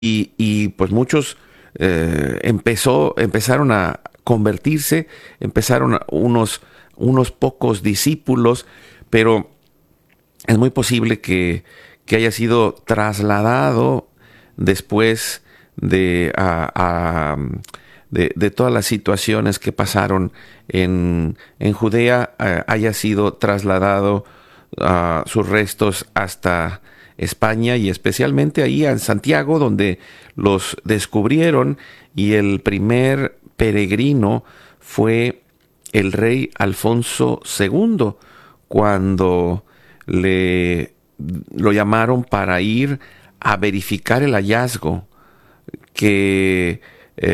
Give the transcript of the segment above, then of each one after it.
y pues muchos empezaron a convertirse, empezaron unos pocos discípulos, pero es muy posible que haya sido trasladado después de todas las situaciones que pasaron en Judea, haya sido trasladado sus restos hasta España y especialmente ahí en Santiago, donde los descubrieron, y el primer peregrino fue el rey Alfonso II, cuando le lo llamaron para ir a verificar el hallazgo que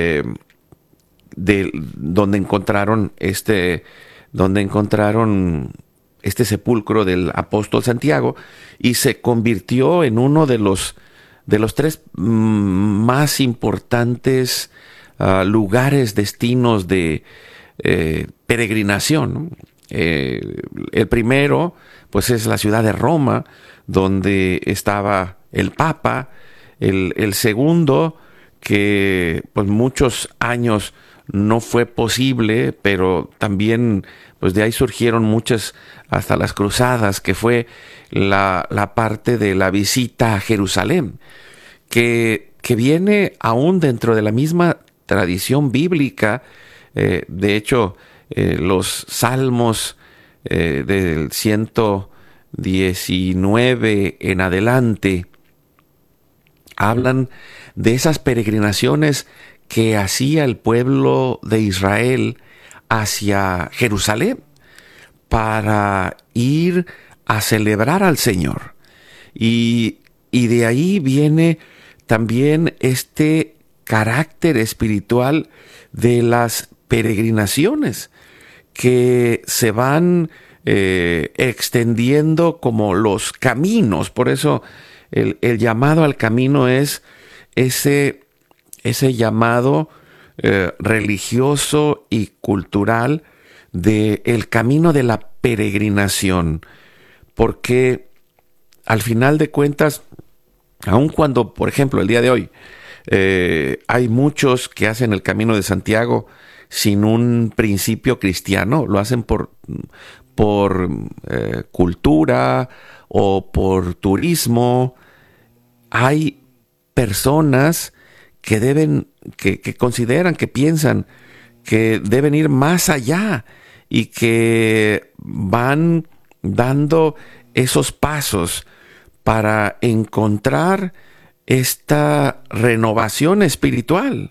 donde encontraron este sepulcro del apóstol Santiago, y se convirtió en uno de los tres más importantes lugares, destinos de peregrinación, ¿no? El primero, pues, es la ciudad de Roma, donde estaba el Papa. El segundo, que pues muchos años no fue posible, pero también pues de ahí surgieron muchas, hasta las cruzadas, que fue la parte de la visita a Jerusalén, que viene aún dentro de la misma tradición bíblica. De hecho, los salmos del 119 en adelante hablan de esas peregrinaciones que hacía el pueblo de Israel hacia Jerusalén para ir a celebrar al Señor. Y de ahí viene también este carácter espiritual de las peregrinaciones, que se van extendiendo como los caminos. Por eso el llamado al camino es ese llamado religioso y cultural del camino de la peregrinación. Porque al final de cuentas, aun cuando, por ejemplo, el día de hoy, hay muchos que hacen el Camino de Santiago sin un principio cristiano, lo hacen por cultura o por turismo. Hay personas que consideran, que piensan que deben ir más allá, y que van dando esos pasos para encontrar esta renovación espiritual,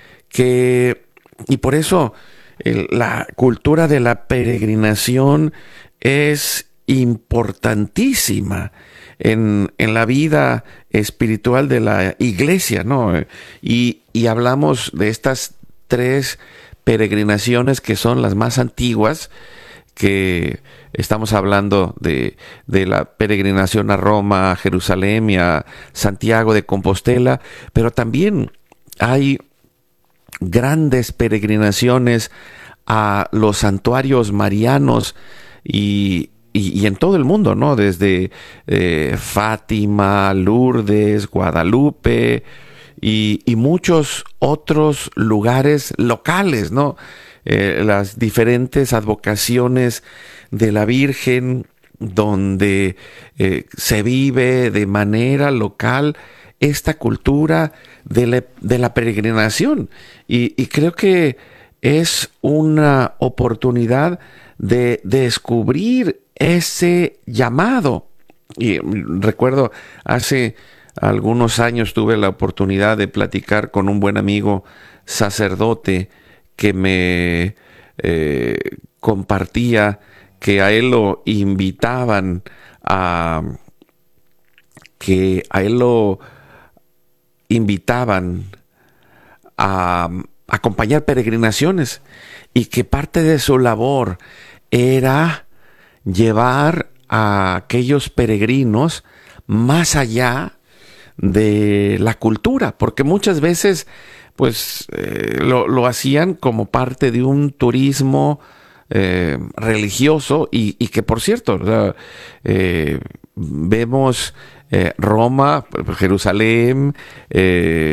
y por eso la cultura de la peregrinación es importantísima en la vida espiritual de la iglesia, ¿no? Y hablamos de estas tres peregrinaciones que son las más antiguas, que estamos hablando de la peregrinación a Roma, a Jerusalén y a Santiago de Compostela, pero también hay grandes peregrinaciones a los santuarios marianos y en todo el mundo, ¿no? Desde Fátima, Lourdes, Guadalupe y muchos otros lugares locales, ¿no? Las diferentes advocaciones de la Virgen, donde se vive de manera local esta cultura de la peregrinación. Y creo que es una oportunidad de descubrir ese llamado. Y recuerdo, hace algunos años tuve la oportunidad de platicar con un buen amigo sacerdote que me compartía que a él lo invitaban a acompañar peregrinaciones, y que parte de su labor era llevar a aquellos peregrinos más allá de la cultura, porque muchas veces pues lo hacían como parte de un turismo religioso, y que, por cierto, vemos Roma, Jerusalén,